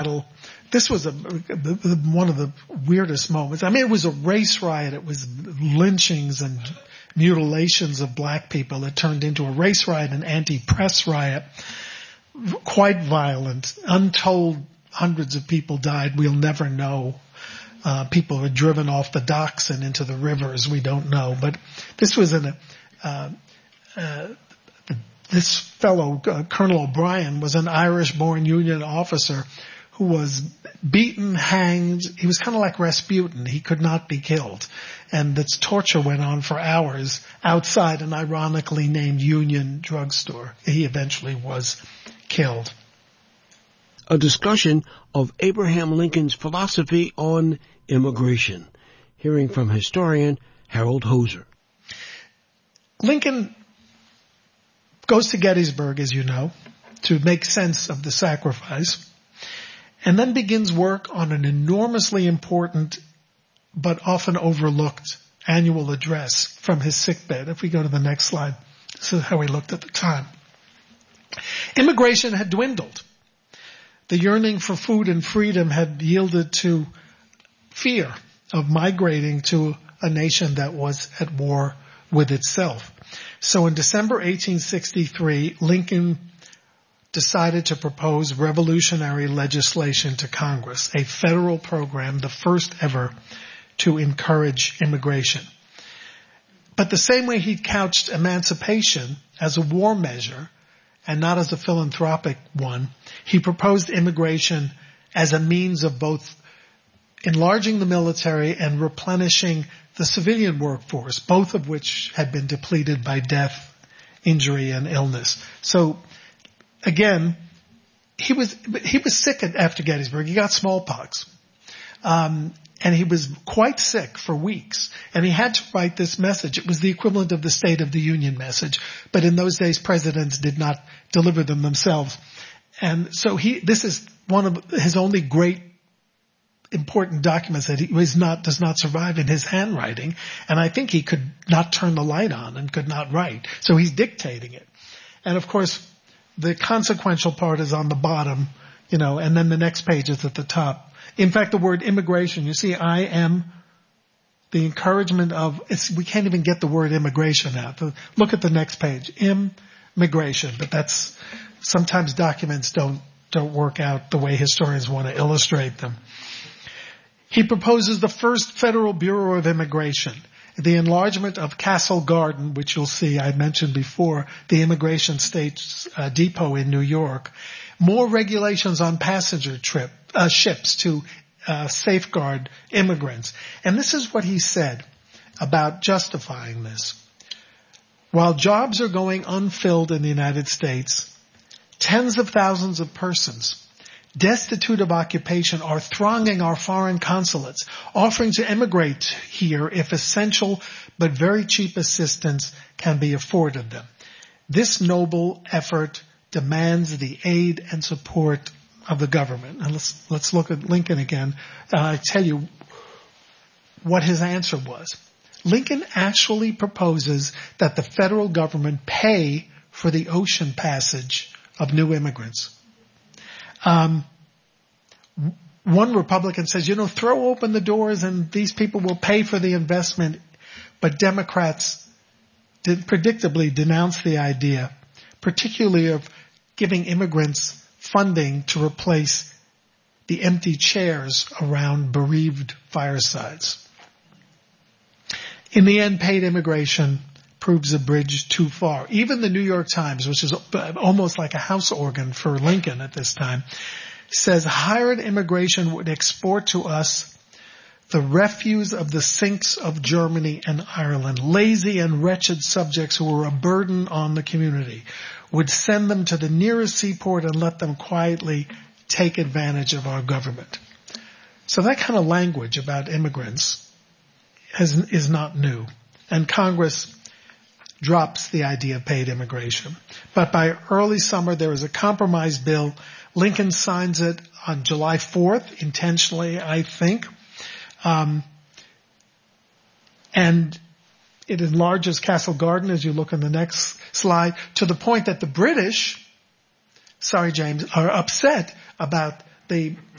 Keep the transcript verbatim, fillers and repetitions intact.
This was a, one of the weirdest moments. I mean, it was a race riot. It was lynchings and mutilations of black people. It turned into a race riot, an anti-press riot, quite violent. Untold hundreds of people died. We'll never know. Uh, people were driven off the docks and into the rivers. We don't know. But this was an, uh, uh, this fellow, uh, Colonel O'Brien, was an Irish-born Union officer who was beaten, hanged. He was kind of like Rasputin. He could not be killed. And this torture went on for hours outside an ironically named Union drugstore. He eventually was killed. A discussion of Abraham Lincoln's philosophy on immigration. Hearing from historian Harold Hoser. Lincoln goes to Gettysburg, as you know, to make sense of the sacrifice, and then begins work on an enormously important but often overlooked annual address from his sickbed. If we go to the next slide, this is how he looked at the time. Immigration had dwindled. The yearning for food and freedom had yielded to fear of migrating to a nation that was at war with itself. So in December eighteen sixty-three, Lincoln decided to propose revolutionary legislation to Congress, a federal program, the first ever to encourage immigration. But the same way he couched emancipation as a war measure and not as a philanthropic one, he proposed immigration as a means of both enlarging the military and replenishing the civilian workforce, both of which had been depleted by death, injury, and illness. So, again, he was he was sick after Gettysburg. He got smallpox. Um, and he was quite sick for weeks. And he had to write this message. It was the equivalent of the State of the Union message. But in those days, presidents did not deliver them themselves. And so he, this is one of his only great important documents that he was not, does not survive in his handwriting. And I think he could not turn the light on and could not write. So he's dictating it. And of course, the consequential part is on the bottom, you know, and then the next page is at the top. In fact, the word immigration, you see, I am the encouragement of, it's, we can't even get the word immigration out. The, look at the next page, immigration, but that's, sometimes documents don't, don't work out the way historians want to illustrate them. He proposes the first Federal Bureau of Immigration, the enlargement of Castle Garden, which you'll see I mentioned before, the immigration state uh, depot in New York, more regulations on passenger trip, uh, ships to uh, safeguard immigrants. And this is what he said about justifying this. While jobs are going unfilled in the United States, tens of thousands of persons destitute of occupation are thronging our foreign consulates, offering to immigrate here if essential but very cheap assistance can be afforded them. This noble effort demands the aid and support of the government. And let's, let's look at Lincoln again. Uh, I tell you what his answer was. Lincoln actually proposes that the federal government pay for the ocean passage of new immigrants. Um, one Republican says, you know, throw open the doors and these people will pay for the investment. But Democrats did predictably denounce the idea, particularly of giving immigrants funding to replace the empty chairs around bereaved firesides. In the end, paid immigration proves a bridge too far. Even the New York Times, which is almost like a house organ for Lincoln at this time, says hired immigration would export to us the refuse of the sinks of Germany and Ireland, lazy and wretched subjects who were a burden on the community, would send them to the nearest seaport and let them quietly take advantage of our government. So that kind of language about immigrants has, is not new. And Congress drops the idea of paid immigration. But by early summer, there is a compromise bill. Lincoln signs it on July fourth, intentionally, I think. Um, and it enlarges Castle Garden, as you look on the next slide, to the point that the British, sorry James, are upset about the